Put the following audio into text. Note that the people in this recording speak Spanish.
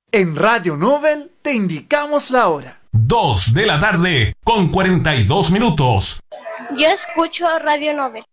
En Radio Nobel te indicamos la hora. 2 de la tarde con 42 minutos. Yo escucho Radio Nobel.